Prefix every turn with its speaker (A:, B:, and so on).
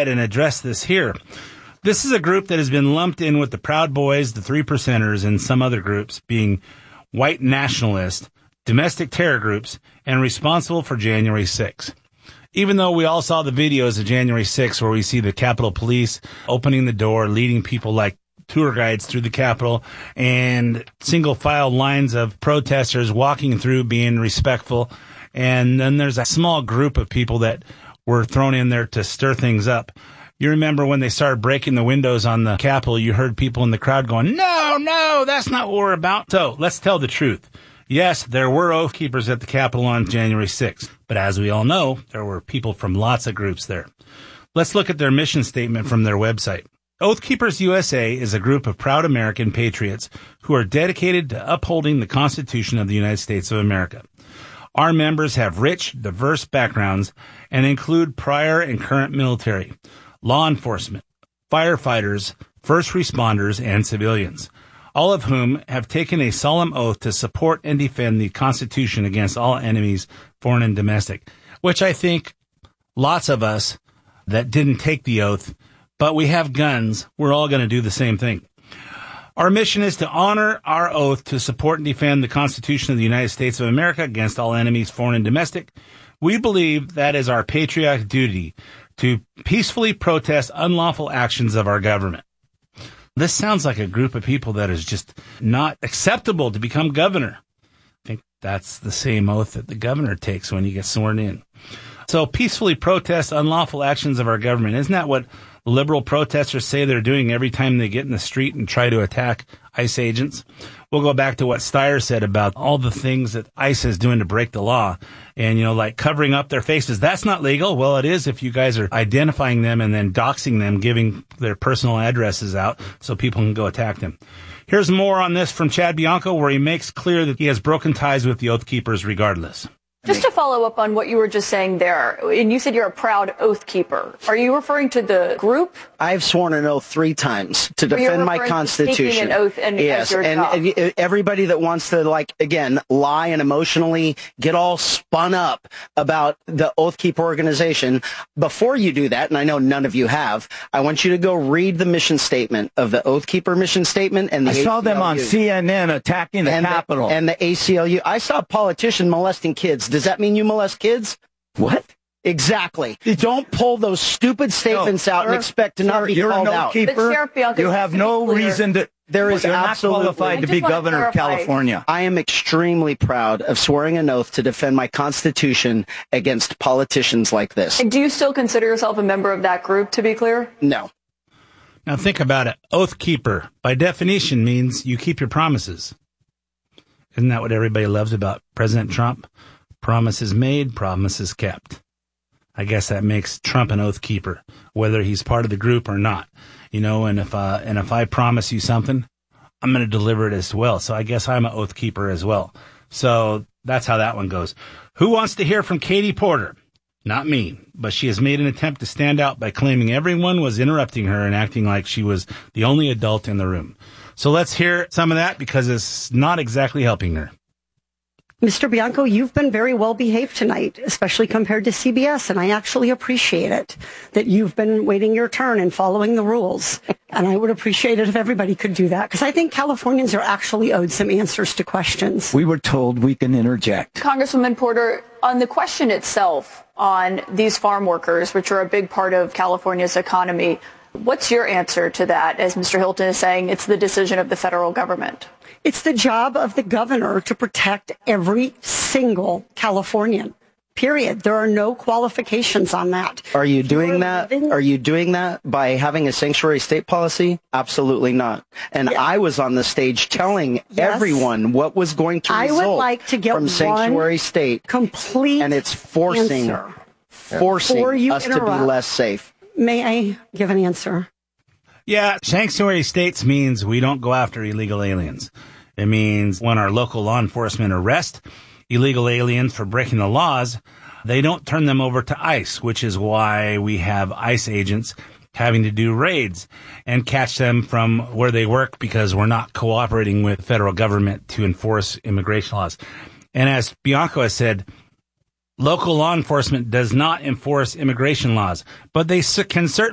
A: ahead and address this here. This is a group that has been lumped in with the Proud Boys, the Three Percenters, and some other groups, being white nationalist, domestic terror groups, and responsible for January 6th. Even though we all saw the videos of January 6th where we see the Capitol Police opening the door, leading people like tour guides through the Capitol, and single file lines of protesters walking through being respectful. And then there's a small group of people that were thrown in there to stir things up. You remember when they started breaking the windows on the Capitol, you heard people in the crowd going, no, that's not what we're about. So let's tell the truth. Yes, there were Oath Keepers at the Capitol on January 6th, but as we all know, there were people from lots of groups there. Let's look at their mission statement from their website. Oath Keepers USA is a group of proud American patriots who are dedicated to upholding the Constitution of the United States of America. Our members have rich, diverse backgrounds and include prior and current military, law enforcement, firefighters, first responders, and civilians, all of whom have taken a solemn oath to support and defend the Constitution against all enemies, foreign and domestic, which I think lots of us that didn't take the oath, but we have guns, we're all going to do the same thing. Our mission is to honor our oath to support and defend the Constitution of the United States of America against all enemies, foreign and domestic. We believe that is our patriotic duty to peacefully protest unlawful actions of our government. This sounds like a group of people that is just not acceptable to become governor. I think that's the same oath that the governor takes when he gets sworn in. So peacefully protest unlawful actions of our government. Isn't that what liberal protesters say they're doing every time they get in the street and try to attack ICE agents? We'll go back to what Steyer said about all the things that ICE is doing to break the law. And, like covering up their faces. That's not legal. Well, it is if you guys are identifying them and then doxing them, giving their personal addresses out so people can go attack them. Here's more on this from Chad Bianco, where he makes clear that he has broken ties with the Oath Keepers regardless.
B: Just to follow up on what you were just saying there, and you said you're a proud Oath Keeper. Are you referring to the group?
C: I've sworn an oath 3 times to defend my Constitution.
B: An oath and
C: yes, and everybody that wants to, again, lie and emotionally get all spun up about the Oath Keeper organization, before you do that, and I know none of you have, I want you to go read the mission statement of the Oath Keeper mission statement. And
D: I saw them on CNN attacking the Capitol.
C: And the ACLU. I saw a politician molesting kids. Does that mean you molest kids?
D: What?
C: Exactly. Don't pull those stupid statements out and expect to not be called out.
D: Keeper, you have no reason to.
C: There is absolutely
D: not qualified to be governor of California.
C: I am extremely proud of swearing an oath to defend my Constitution against politicians like this.
B: And do you still consider yourself a member of that group, to be clear?
C: No.
A: Now think about it. Oath Keeper, by definition, means you keep your promises. Isn't that what everybody loves about President Trump? Promises made, promises kept. I guess that makes Trump an Oath Keeper, whether he's part of the group or not. And if I promise you something, I'm going to deliver it as well. So I guess I'm an Oath Keeper as well. So that's how that one goes. Who wants to hear from Katie Porter? Not me, but she has made an attempt to stand out by claiming everyone was interrupting her and acting like she was the only adult in the room. So let's hear some of that, because it's not exactly helping her.
E: Mr. Bianco, you've been very well behaved tonight, especially compared to CBS, and I actually appreciate it that you've been waiting your turn and following the rules. And I would appreciate it if everybody could do that, because I think Californians are actually owed some answers to questions.
D: We were told we can interject.
B: Congresswoman Porter, on the question itself on these farm workers, which are a big part of California's economy, what's your answer to that? As Mr. Hilton is saying, it's the decision of the federal government.
E: It's the job of the governor to protect every single Californian, period. There are no qualifications on that.
C: Are you doing that? Are you doing that by having a sanctuary state policy? Absolutely not. And I was on the stage telling everyone what was going to result
E: I would like to get
C: from sanctuary state.
E: Complete
C: and it's forcing us to be less safe.
E: May I give an answer?
A: Yeah, sanctuary states means we don't go after illegal aliens. It means when our local law enforcement arrest illegal aliens for breaking the laws, they don't turn them over to ICE, which is why we have ICE agents having to do raids and catch them from where they work, because we're not cooperating with the federal government to enforce immigration laws. And as Bianco has said, local law enforcement does not enforce immigration laws, but they can certainly